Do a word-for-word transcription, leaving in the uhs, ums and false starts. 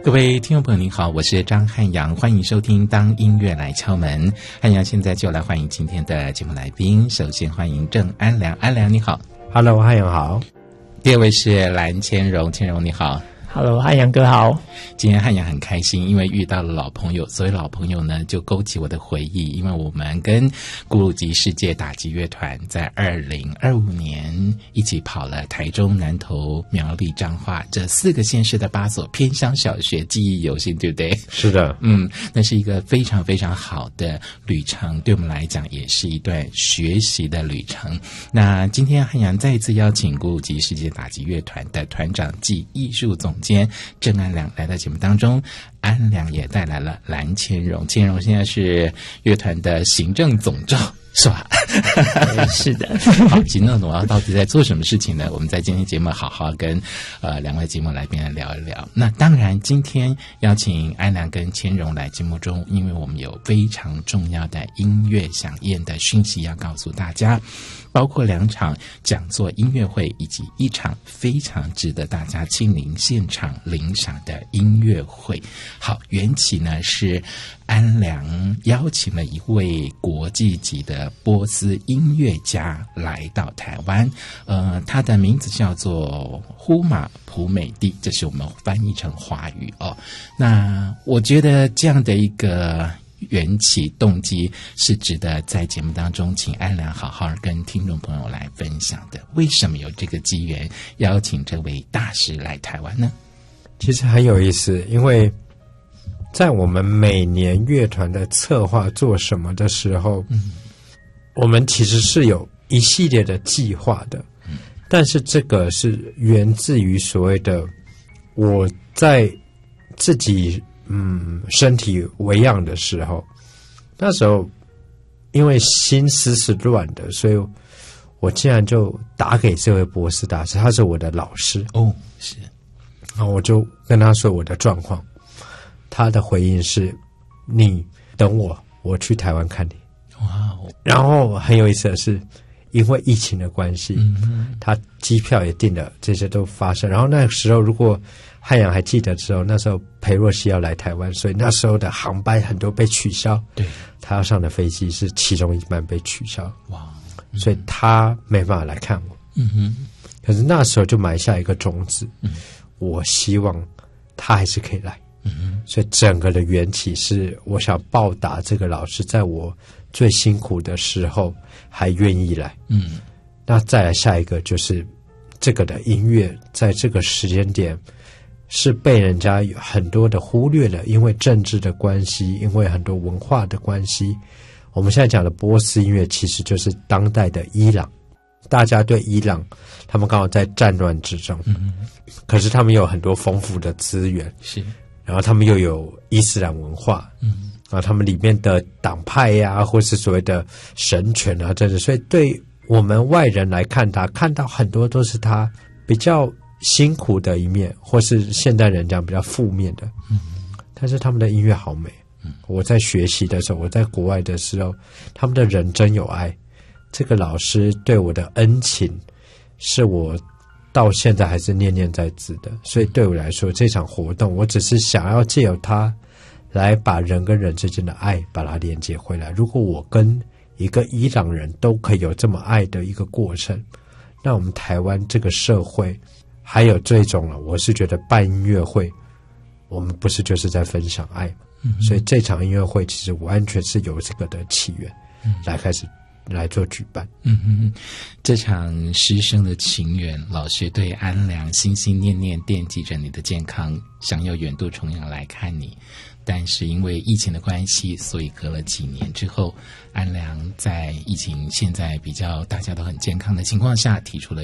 各位听众朋友您好，我是张汉阳，欢迎收听当音乐来敲门。汉阳现在就来欢迎今天的节目来宾，首先欢迎郑安良。安良你好。 Hello， 汉阳好。 第二位是蓝千荣。千荣你好。 Hello， 汉阳哥好。 今天汉阳很开心，因为遇到了老朋友，所谓老朋友呢就勾起我的回忆，因为我们跟古鲁吉世界打击乐团在二零二五年一起跑了台中、南投、苗栗、彰化这四个县市的八所偏乡小学，记忆犹新，对不对？ 是的。 嗯，那是一个非常非常好的旅程，对我们来讲也是一段学习的旅程。那今天汉阳再一次邀请古鲁吉世界打击乐团的团长暨艺术总监郑安良来到节目当中，安良也带来了蓝千荣。千荣现在是乐团的行政总召，是吧？ 是的。 好，行政总召到底在做什么事情呢？我们在今天节目好好跟呃两位节目来宾来聊一聊。那当然，今天邀请安良跟千荣来节目中，因为我们有非常重要的音乐响宴的讯息要告诉大家。包括两场讲座音乐会以及一场非常值得大家亲临现场领赏的音乐会。好，缘起呢是安良邀请了一位国际级的波斯音乐家来到台湾，呃，他的名字叫做呼马普美蒂，这是我们翻译成华语哦。那我觉得这样的一个缘起动机是值得在节目当中请安良好好跟听众朋友来分享的。为什么有这个机缘邀请这位大师来台湾呢？ 其实很有意思，因为在我们每年乐团的策划做什么的时候，嗯，我们其实是有一系列的计划的，嗯，但是这个是源自于所谓的我在自己嗯，身体为恙的时候，那时候因为心思是乱的，所以我竟然就打给这位博士大师，他是我的老师哦，是， 然后我就跟他说我的状况，他的回应是：你等我，我去台湾看你。 哇哦！ 然后很有意思的是，因为疫情的关系，嗯，他机票也订了，这些都发生。然后那个时候，如果汉阳还记得的时候，那时候裴若曦要来台湾，所以那时候的航班很多被取消。 对， 他要上的飞机是其中一班被取消。 哇， 嗯，所以他没办法来看我。嗯哼。可是那时候就埋下一个种子，嗯，我希望他还是可以来。嗯哼。所以整个的缘起是我想报答这个老师，在我最辛苦的时候还愿意来。嗯。那再来下一个就是这个的音乐，在这个时间点是被人家有很多的忽略了，因为政治的关系，因为很多文化的关系。我们现在讲的波斯音乐其实就是当代的伊朗，大家对伊朗，他们刚好在战乱之中，嗯，可是他们有很多丰富的资源， 是， 然后他们又有伊斯兰文化，嗯，然后他们里面的党派呀，啊，或是所谓的神权啊，这是，所以对我们外人来看他，看到很多都是他比较辛苦的一面，或是现代人讲比较负面的，嗯，但是他们的音乐好美，嗯，我在学习的时候，我在国外的时候，他们的人真有爱。这个老师对我的恩情，是我到现在还是念念在兹的。所以对我来说，这场活动，我只是想要借由它来把人跟人之间的爱把它连接回来。如果我跟一个伊朗人都可以有这么爱的一个过程，那我们台湾这个社会。还有这种了，我是觉得办音乐会，我们不是就是在分享爱嘛，嗯，所以这场音乐会其实完全是有这个的起源，嗯，来开始来做举办。 嗯哼，这场师生的情缘，老师对安良心心念念惦记着你的健康，想要远渡重洋来看你。但是因为疫情的关系，所以隔了几年之后，安良在疫情现在比较大家都很健康的情况下，提出了